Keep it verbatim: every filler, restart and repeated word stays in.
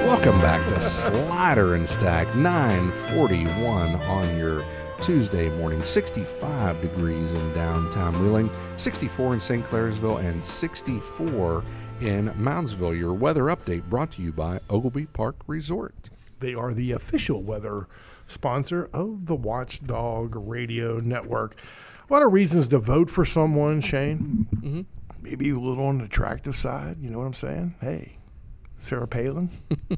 Welcome back to Slider and Stack, nine forty-one on your Tuesday morning. sixty-five degrees in downtown Wheeling, sixty-four in Saint Clairsville, and sixty-four in Moundsville. Your weather update brought to you by Ogilvy Park Resort. They are the official weather sponsor of the Watchdog Radio Network. A lot of reasons to vote for someone, Shane. Mm-hmm. Maybe a little on the attractive side, you know what I'm saying? Hey, Sarah Palin.